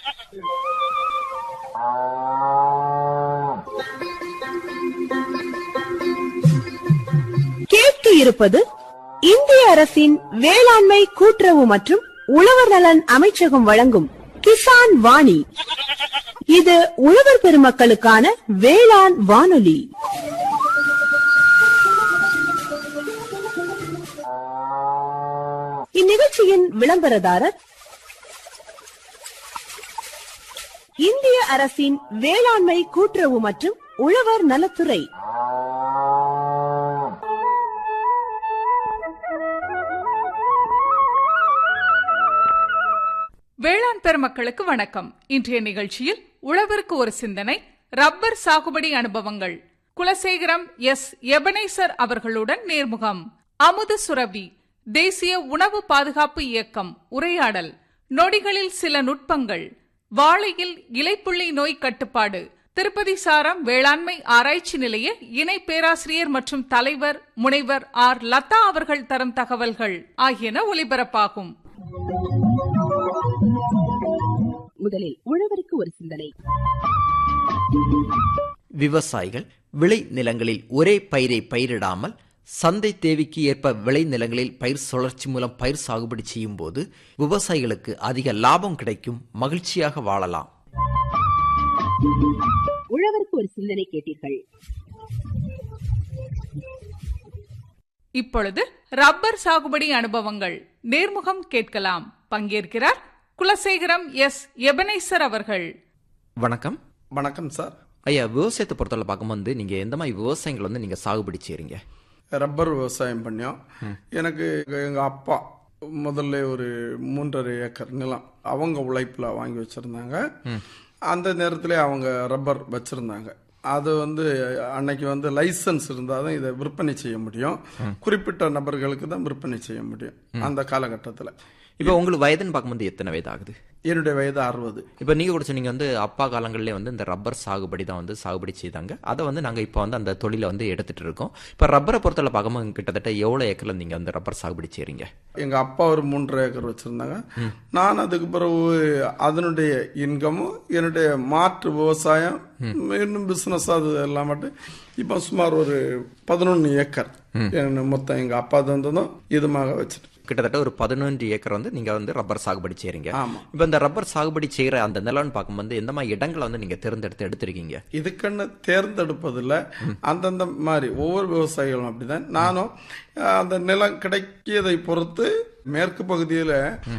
கேட்க இருப்பது இந்திய அரசின் வேளாண்மை கூட்டுறவு மற்றும் உழவர் நலன் அமைச்சகம் வழங்கும் கிசான் வாணி. இது உழவர் பெருமக்களுக்கான வேளாண் வானொலி. இந்நிகழ்ச்சியின் விளம்பரதாரர் இந்திய அரசின் வேளாண்மை கூட்டுறவு மற்றும் உழவர் நலத்துறை. வேளாண் பெருமக்களுக்கு வணக்கம். இன்றைய நிகழ்ச்சியில் உழவருக்கு ஒரு சிந்தனை, ரப்பர் சாகுபடி அனுபவங்கள், குலசேகரம் எஸ். எபனேசர் அவர்களுடன் நேர்முகம். அமுத சுரபி, தேசிய உணவு பாதுகாப்பு இயக்கம் உரையாடல், நொடிகளில் சில நுட்பங்கள், வாழையில் இலைப்புள்ளி நோய் கட்டுப்பாடு, திருப்பதி சாரம் வேளாண்மை ஆராய்ச்சி நிலைய இணை பேராசிரியர் மற்றும் தலைவர் முனைவர் ஆர். லதா அவர்கள் தரும் தகவல்கள் ஆகியன ஒலிபரப்பாகும். முதலில் உழவருக்கு ஒரு சிந்தனை. விவசாயிகள் விளை நிலங்களில் ஒரே பயிரை பயிரிடாமல் சந்தை தேவைக்கு ஏற்ப விளை நிலங்களில் பயிர் சுழற்சி மூலம் பயிர் சாகுபடி செய்யும் போது விவசாயிகளுக்கு அதிக லாபம் கிடைக்கும், மகிழ்ச்சியாக வாழலாம். உழவருக்கு ஒரு சிந்தனை கேட்டீர்கள். இப்பொழுது ரப்பர் சாகுபடி அனுபவங்கள் நேர்முகம் கேட்கலாம். பங்கேற்கிறார் குலசேகரம் எஸ். எபனேசர் அவர்கள். வணக்கம். வணக்கம் சார். ஐயா, விவசாயத்தை பொறுத்தவரை பார்க்கும்போது நீங்க எந்த மாதிரி விவசாயங்கள் நீங்க சாகுபடி செய்றீங்க? ரப்பர் விவசாயம் பண்ணியோம். எனக்கு எங்க அப்பா முதல்ல ஒரு 3.5 ஏக்கர் நிலம் அவங்க உழைப்புல வாங்கி வச்சிருந்தாங்க. அந்த நேரத்திலே அவங்க ரப்பர் வச்சிருந்தாங்க. அது அன்னைக்கு லைசன்ஸ் இருந்தாதான் இதை விற்பனை செய்ய முடியும். குறிப்பிட்ட நபர்களுக்கு தான் விற்பனை செய்ய முடியும் அந்த காலகட்டத்தில். இப்போ உங்களுக்கு வயதுன்னு பார்க்கும்போது எத்தனை வயது ஆகுது? என்னுடைய வயது 60. இப்போ நீங்க கூட சொன்னீங்க அப்பா காலங்களிலே இந்த ரப்பர் சாகுபடி தான் சாகுபடி செய்தாங்க. அதை நாங்க இப்போ அந்த தொழிலை எடுத்துட்டு இருக்கோம். இப்போ ரப்பரை பொறுத்தவரை பார்க்கும்போது கிட்டத்தட்ட எவ்வளவு ஏக்கர்ல நீங்க ரப்பர் சாகுபடி செய்றீங்க? எங்க அப்பா ஒரு 3.5 ஏக்கர் வச்சிருந்தாங்க. நான் அதுக்கு பிறகு அதனுடைய இன்கமும் என்னுடைய மாற்று விவசாயம் இன்னும் பிசினஸ் அது எல்லாம் மட்டும் இப்ப சுமார் ஒரு 11 ஏக்கர் மொத்தம் எங்க அப்பா தந்ததும் இதுமாக வச்சுட்டு கிட்டத்தட்ட ஒரு 11 ஏக்கர் நீங்க ரப்பர் சாகுபடி செய்றீங்க. இப்ப இந்த ரப்பர் சாகுபடி செய்யற அந்த நிலம்னு பார்க்கும்போது எந்த மாதிரி இடங்களை நீங்க தேர்ந்தெடுத்து எடுத்திருக்கீங்க? இதுக்குன்னு தேர்ந்தெடுப்பதில்ல, அந்தந்த மாதிரி ஒவ்வொரு விவசாயிகளும் அப்படிதான். நானும் அந்த நிலம் கிடைக்கியதை பொறுத்து மேற்கு பகுதியில